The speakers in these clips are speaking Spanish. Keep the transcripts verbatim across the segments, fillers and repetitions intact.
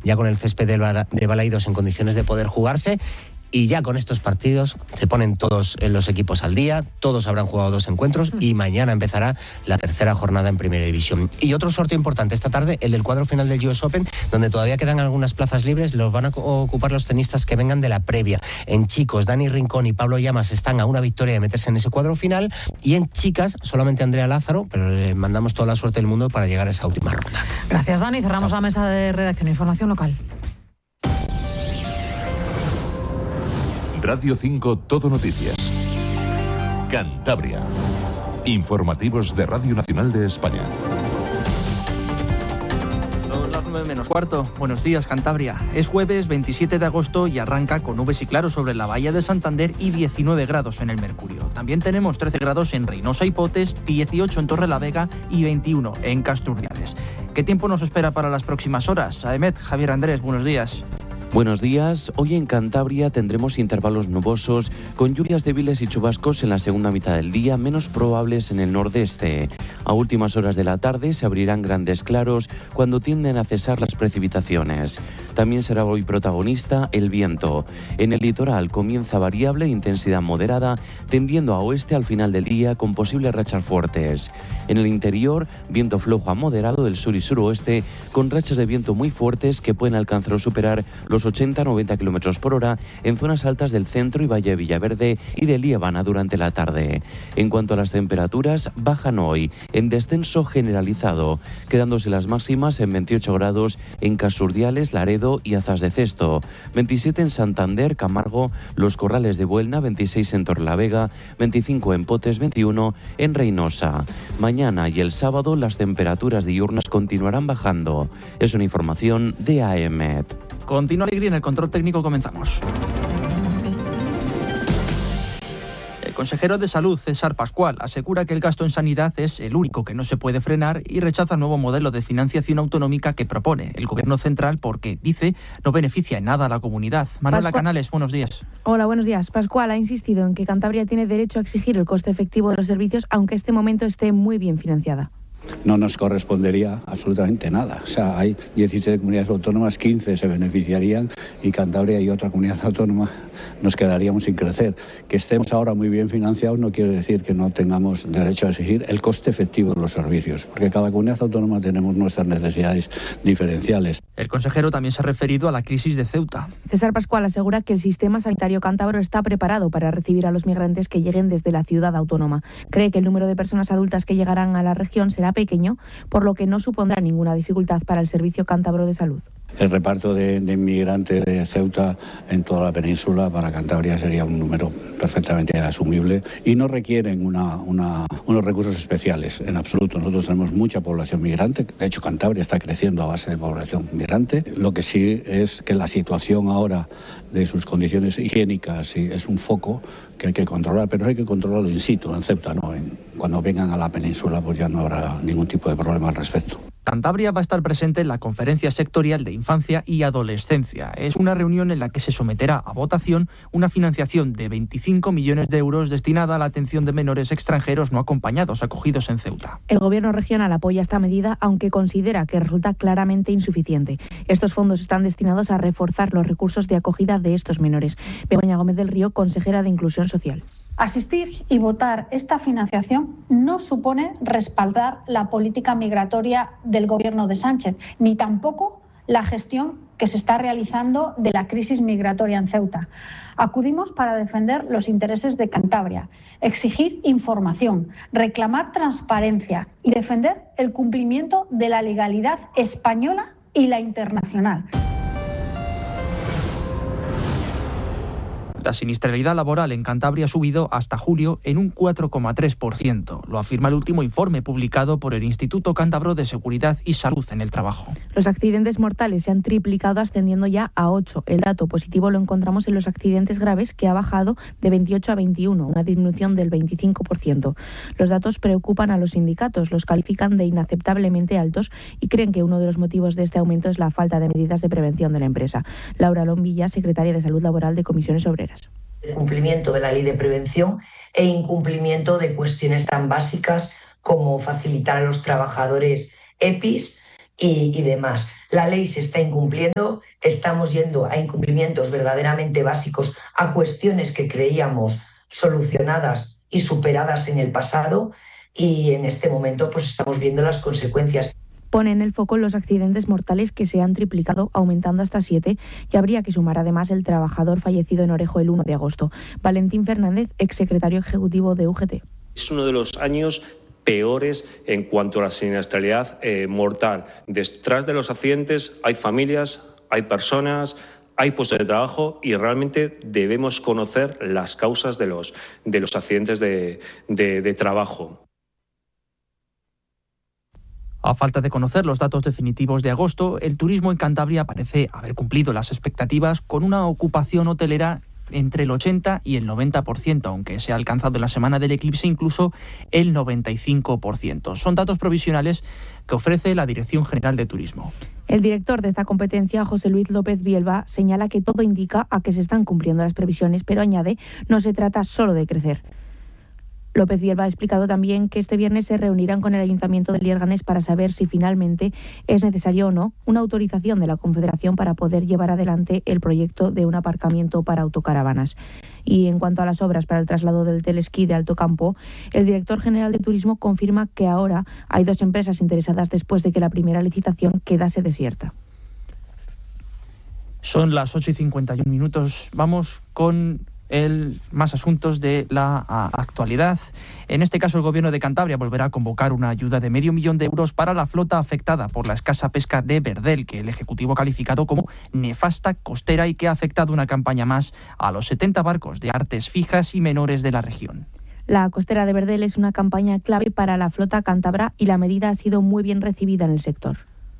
ya con el césped de, Bala, de Balaidos en condiciones de poder jugarse. Y ya con estos partidos se ponen todos los equipos al día, todos habrán jugado dos encuentros y mañana empezará la tercera jornada en Primera División. Y otro sorteo importante esta tarde, el del cuadro final del U S Open, donde todavía quedan algunas plazas libres, los van a ocupar los tenistas que vengan de la previa. En chicos, Dani Rincón y Pablo Llamas están a una victoria de meterse en ese cuadro final, y en chicas, solamente Andrea Lázaro, pero le mandamos toda la suerte del mundo para llegar a esa última ronda. Gracias, Dani. Cerramos Chao. La mesa de redacción. Información local. Radio cinco Todo Noticias. Cantabria. Informativos de Radio Nacional de España. Son las nueve menos cuarto. Buenos días, Cantabria. Es jueves veintisiete de agosto y arranca con nubes y claros sobre la bahía de Santander y diecinueve grados en el Mercurio. También tenemos trece grados en Reynosa y Potes, dieciocho en Torrelavega y veintiuno en Casturdiales. ¿Qué tiempo nos espera para las próximas horas? Aemet, Javier Andrés, buenos días. Buenos días. Hoy en Cantabria tendremos intervalos nubosos con lluvias débiles y chubascos en la segunda mitad del día, menos probables en el nordeste. A últimas horas de la tarde se abrirán grandes claros cuando tienden a cesar las precipitaciones. También será hoy protagonista el viento. En el litoral comienza variable, intensidad moderada, tendiendo a oeste al final del día con posibles rachas fuertes. En el interior, viento flojo a moderado del sur y suroeste con rachas de viento muy fuertes que pueden alcanzar o superar los ochenta a noventa kilómetros por hora en zonas altas del centro y Valle de Villaverde y de Liébana durante la tarde. En cuanto a las temperaturas, bajan hoy en descenso generalizado, quedándose las máximas en veintiocho grados en Casurdiales, Laredo y Azas de Cesto, veintisiete en Santander, Camargo, Los Corrales de Buelna, veintiséis en Torrelavega, veinticinco en Potes, veintiuno en Reynosa. Mañana y el sábado las temperaturas diurnas continuarán bajando. Es una información de Aemet. Continúa Alegría en el control técnico, comenzamos. El consejero de Salud, César Pascual, asegura que el gasto en sanidad es el único que no se puede frenar y rechaza el nuevo modelo de financiación autonómica que propone el Gobierno central porque, dice, no beneficia en nada a la comunidad. Manuela Pascual. Canales, buenos días. Hola, buenos días. Pascual ha insistido en que Cantabria tiene derecho a exigir el coste efectivo de los servicios, aunque este momento esté muy bien financiada. No nos correspondería absolutamente nada. O sea, hay diecisiete comunidades autónomas, quince se beneficiarían y Cantabria y otra comunidad autónoma nos quedaríamos sin crecer. Que estemos ahora muy bien financiados no quiere decir que no tengamos derecho a exigir el coste efectivo de los servicios, porque cada comunidad autónoma tenemos nuestras necesidades diferenciales. El consejero también se ha referido a la crisis de Ceuta. César Pascual asegura que el sistema sanitario cántabro está preparado para recibir a los migrantes que lleguen desde la ciudad autónoma. Cree que el número de personas adultas que llegarán a la región será pequeño, por lo que no supondrá ninguna dificultad para el Servicio Cántabro de Salud. El reparto de, de inmigrantes de Ceuta en toda la península para Cantabria sería un número perfectamente asumible y no requieren una, una, unos recursos especiales en absoluto. Nosotros tenemos mucha población migrante, de hecho Cantabria está creciendo a base de población migrante. Lo que sí es que la situación ahora de sus condiciones higiénicas sí, es un foco que hay que controlar, pero hay que controlarlo in situ, en Ceuta, ¿no? En, cuando vengan a la península pues ya no habrá ningún tipo de problema al respecto. Cantabria va a estar presente en la Conferencia Sectorial de Infancia y Adolescencia. Es una reunión en la que se someterá a votación una financiación de veinticinco millones de euros destinada a la atención de menores extranjeros no acompañados acogidos en Ceuta. El Gobierno regional apoya esta medida, aunque considera que resulta claramente insuficiente. Estos fondos están destinados a reforzar los recursos de acogida de estos menores. Begoña Gómez del Río, consejera de Inclusión Social. Asistir y votar esta financiación no supone respaldar la política migratoria del Gobierno de Sánchez, ni tampoco la gestión que se está realizando de la crisis migratoria en Ceuta. Acudimos para defender los intereses de Cantabria, exigir información, reclamar transparencia y defender el cumplimiento de la legalidad española y la internacional. La siniestralidad laboral en Cantabria ha subido hasta julio en un cuatro coma tres por ciento. Lo afirma el último informe publicado por el Instituto Cántabro de Seguridad y Salud en el Trabajo. Los accidentes mortales se han triplicado, ascendiendo ya a ocho. El dato positivo lo encontramos en los accidentes graves, que ha bajado de veintiocho a veintiuno, una disminución del veinticinco por ciento. Los datos preocupan a los sindicatos, los califican de inaceptablemente altos y creen que uno de los motivos de este aumento es la falta de medidas de prevención de la empresa. Laura Lombilla, secretaria de Salud Laboral de Comisiones Obreras. El cumplimiento de la ley de prevención e incumplimiento de cuestiones tan básicas como facilitar a los trabajadores E P Is y, y demás. La ley se está incumpliendo, estamos yendo a incumplimientos verdaderamente básicos, a cuestiones que creíamos solucionadas y superadas en el pasado, y en este momento pues estamos viendo las consecuencias. Pone en el foco los accidentes mortales que se han triplicado, aumentando hasta siete, y habría que sumar además el trabajador fallecido en Orejo el uno de agosto. Valentín Fernández, exsecretario ejecutivo de U G T. Es uno de los años peores en cuanto a la siniestralidad eh, mortal. Detrás de los accidentes hay familias, hay personas, hay puestos de trabajo, y realmente debemos conocer las causas de los, de los accidentes de, de, de trabajo. A falta de conocer los datos definitivos de agosto, el turismo en Cantabria parece haber cumplido las expectativas con una ocupación hotelera entre el ochenta y el noventa por ciento, aunque se ha alcanzado en la semana del eclipse incluso el noventa y cinco por ciento. Son datos provisionales que ofrece la Dirección General de Turismo. El director de esta competencia, José Luis López Bielba, señala que todo indica a que se están cumpliendo las previsiones, pero añade, no se trata solo de crecer. López Bielba ha explicado también que este viernes se reunirán con el Ayuntamiento de Lierganes para saber si finalmente es necesario o no una autorización de la Confederación para poder llevar adelante el proyecto de un aparcamiento para autocaravanas. Y en cuanto a las obras para el traslado del telesquí de Alto Campo, el director general de Turismo confirma que ahora hay dos empresas interesadas después de que la primera licitación quedase desierta. Son las ocho y cincuenta y un minutos. Vamos con El, más asuntos de la a, actualidad. En este caso, el Gobierno de Cantabria volverá a convocar una ayuda de medio millón de euros para la flota afectada por la escasa pesca de verdel, que el Ejecutivo ha calificado como nefasta, costera, y que ha afectado una campaña más a los setenta barcos de artes fijas y menores de la región. La costera de verdel es una campaña clave para la flota cántabra y la medida ha sido muy bien recibida en el sector.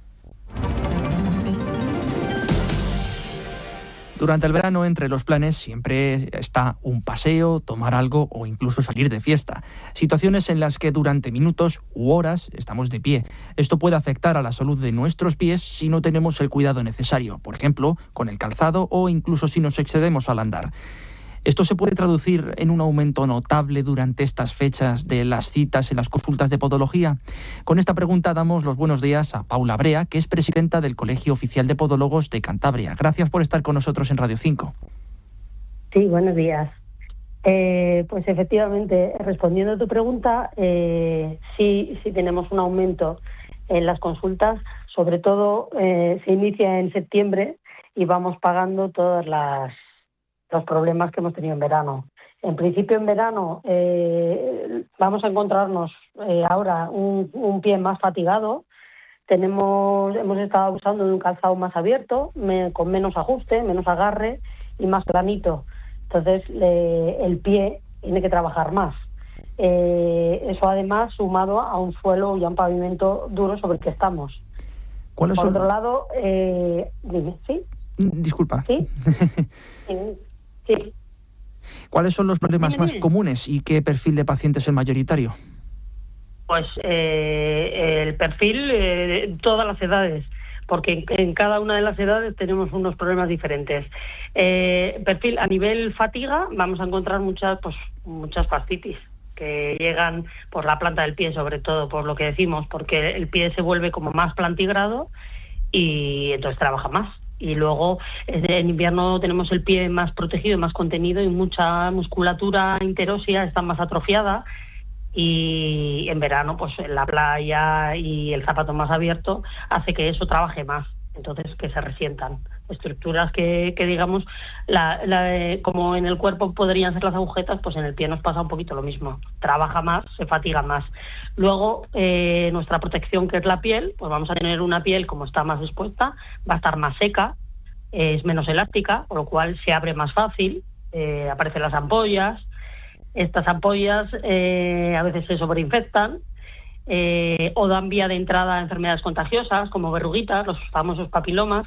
Durante el verano, entre los planes siempre está un paseo, tomar algo o incluso salir de fiesta. Situaciones en las que durante minutos u horas estamos de pie. Esto puede afectar a la salud de nuestros pies si no tenemos el cuidado necesario, por ejemplo, con el calzado o incluso si nos excedemos al andar. Esto se puede traducir en un aumento notable durante estas fechas de las citas en las consultas de podología. Con esta pregunta damos los buenos días a Paula Brea, que es presidenta del Colegio Oficial de Podólogos de Cantabria. Gracias por estar con nosotros en Radio cinco. Sí, buenos días. Eh, pues efectivamente, respondiendo a tu pregunta, eh, sí, sí tenemos un aumento en las consultas. Sobre todo eh, se inicia en septiembre y vamos pagando todas las los problemas que hemos tenido en verano. En principio, en verano eh, vamos a encontrarnos eh, ahora un, un pie más fatigado. Tenemos, hemos estado usando de un calzado más abierto, me, con menos ajuste, menos agarre y más planito. Entonces, eh, el pie tiene que trabajar más. Eh, eso además sumado a un suelo y a un pavimento duro sobre el que estamos. Por son... otro son... lado, eh, dime, ¿sí? Disculpa. ¿Sí? sí. Sí. ¿Cuáles son los problemas dime, más dime. comunes y qué perfil de paciente es el mayoritario? Pues eh, el perfil eh, de todas las edades, porque en, en cada una de las edades tenemos unos problemas diferentes. Eh, perfil a nivel fatiga, vamos a encontrar muchas, pues muchas fascitis que llegan por la planta del pie, sobre todo por lo que decimos, porque el pie se vuelve como más plantigrado y entonces trabaja más. Y luego en invierno tenemos el pie más protegido, más contenido y mucha musculatura interósea está más atrofiada, y en verano pues la playa y el zapato más abierto hace que eso trabaje más, entonces que se resientan estructuras que, que digamos la, la, como en el cuerpo podrían ser las agujetas, pues en el pie nos pasa un poquito lo mismo, trabaja más, se fatiga más. Luego eh, nuestra protección, que es la piel, pues vamos a tener una piel, como está más expuesta, va a estar más seca, eh, es menos elástica, por lo cual se abre más fácil, eh, aparecen las ampollas. Estas ampollas eh, a veces se sobreinfectan eh, o dan vía de entrada a enfermedades contagiosas como verruguitas, los famosos papilomas.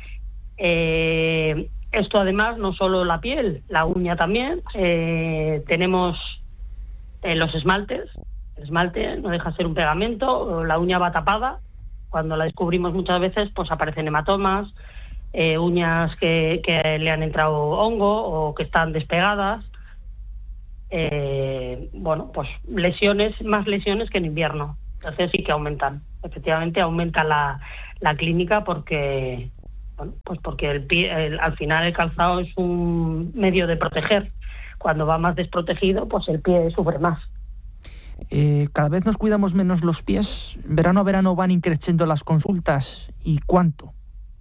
Eh, esto además no solo la piel, la uña también. Eh, tenemos eh, los esmaltes. El esmalte no deja de ser un pegamento, la uña va tapada. Cuando la descubrimos muchas veces pues aparecen hematomas, eh, uñas que, que le han entrado hongo o que están despegadas. Eh, bueno, pues lesiones, más lesiones que en invierno. Entonces sí que aumentan. Efectivamente aumenta la, la clínica porque, bueno, pues porque el pie, el, al final el calzado es un medio de proteger. Cuando va más desprotegido, pues el pie sufre más. Eh, cada vez nos cuidamos menos los pies. Verano a verano van increciendo las consultas. ¿Y cuánto?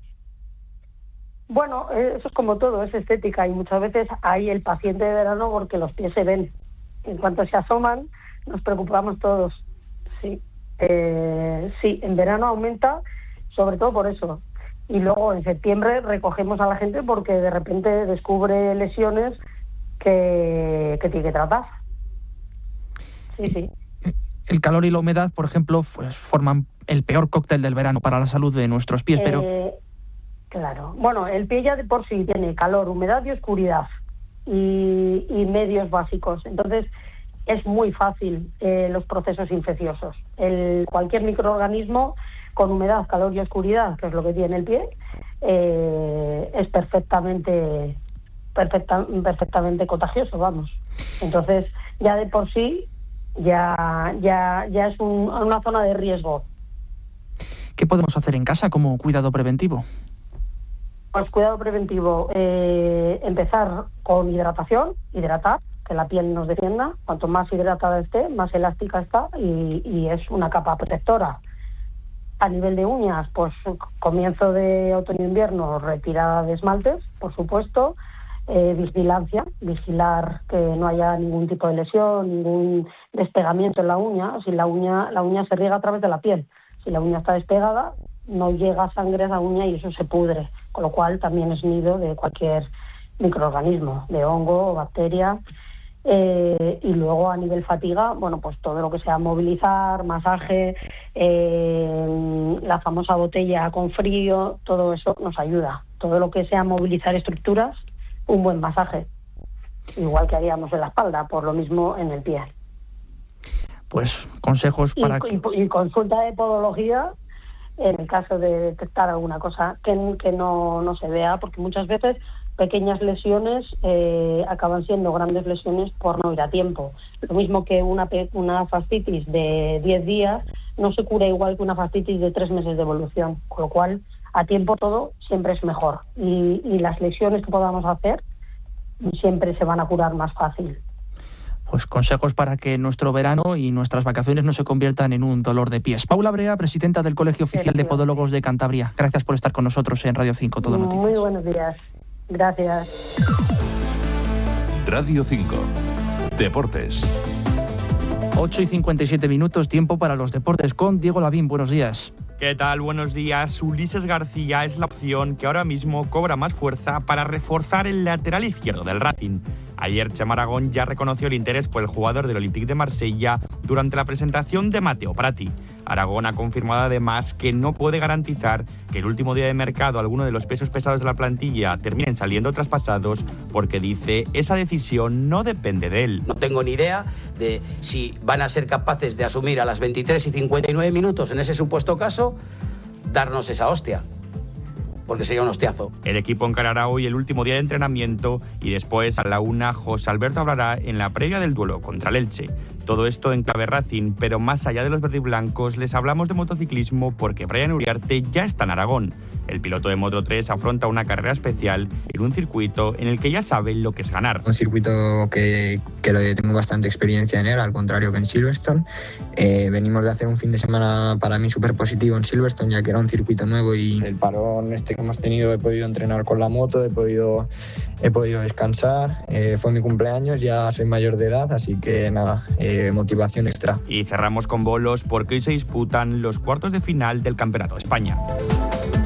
Bueno, eso es como todo, es estética y muchas veces hay el paciente de verano porque los pies se ven. En cuanto se asoman, nos preocupamos todos. Sí, eh, sí, en verano aumenta, sobre todo por eso. Y luego en septiembre recogemos a la gente porque de repente descubre lesiones que, que tiene que tratar. Sí, sí. El calor y la humedad, por ejemplo, pues forman el peor cóctel del verano para la salud de nuestros pies, pero... Eh, claro. Bueno, el pie ya de por sí tiene calor, humedad y oscuridad y, y medios básicos. Entonces, es muy fácil eh, los procesos infecciosos. El, cualquier microorganismo con humedad, calor y oscuridad, que es lo que tiene el pie, eh, es perfectamente, perfecta, perfectamente contagioso, vamos. Entonces, ya de por sí... ya ya ya es un, una zona de riesgo. ¿Qué podemos hacer en casa como cuidado preventivo? Pues cuidado preventivo, eh, empezar con hidratación, hidratar, que la piel nos defienda. Cuanto más hidratada esté, más elástica está y, y es una capa protectora. A nivel de uñas, pues comienzo de otoño-invierno, retirada de esmaltes, por supuesto. Eh, vigilancia, vigilar que no haya ningún tipo de lesión, ningún despegamiento en la uña. Si la uña, la uña se riega a través de la piel. Si la uña está despegada, no llega sangre a la uña y eso se pudre, con lo cual también es nido de cualquier microorganismo, de hongo o bacteria. Eh, y luego a nivel fatiga, bueno, pues todo lo que sea movilizar, masaje, eh, la famosa botella con frío, todo eso nos ayuda. Todo lo que sea movilizar estructuras, un buen masaje, igual que haríamos en la espalda, por lo mismo en el pie. Pues consejos para... Y, y, y consulta de podología en el caso de detectar alguna cosa que, que no, no se vea, porque muchas veces pequeñas lesiones eh, acaban siendo grandes lesiones por no ir a tiempo. Lo mismo que una, una fascitis de diez días no se cura igual que una fascitis de tres meses de evolución, con lo cual a tiempo todo siempre es mejor y, y las lesiones que podamos hacer siempre se van a curar más fácil. Pues consejos para que nuestro verano y nuestras vacaciones no se conviertan en un dolor de pies. Paula Brea, presidenta del Colegio Oficial de Podólogos de Cantabria. Gracias por estar con nosotros en Radio cinco Todo Noticias. Muy buenos días. Gracias. Radio cinco. Deportes. ocho y cincuenta y siete minutos, tiempo para los deportes con Diego Lavín. Buenos días. ¿Qué tal? Buenos días. Ulises García es la opción que ahora mismo cobra más fuerza para reforzar el lateral izquierdo del Racing. Ayer Chema Aragón ya reconoció el interés por el jugador del Olympique de Marsella durante la presentación de Matteo Prati. Aragón ha confirmado además que no puede garantizar que el último día de mercado alguno de los pesos pesados de la plantilla terminen saliendo traspasados porque dice esa decisión no depende de él. No tengo ni idea de si van a ser capaces de asumir a las veintitrés y cincuenta y nueve minutos en ese supuesto caso, darnos esa hostia. Porque sería un hostiazo. El equipo encarará hoy el último día de entrenamiento y después a la una José Alberto hablará en la previa del duelo contra el Elche. Todo esto en clave Racing, pero más allá de los verdiblancos les hablamos de motociclismo porque Brian Uriarte ya está en Aragón. El piloto de Moto tres afronta una carrera especial en un circuito en el que ya sabe lo que es ganar. Un circuito que, que lo tengo bastante experiencia en él, al contrario que en Silverstone. Eh, venimos de hacer un fin de semana para mí súper positivo en Silverstone, ya que era un circuito nuevo y el parón este que hemos tenido he podido entrenar con la moto, he podido, he podido descansar. Eh, fue mi cumpleaños, ya soy mayor de edad, así que nada, eh, motivación extra. Y cerramos con bolos porque hoy se disputan los cuartos de final del Campeonato de España.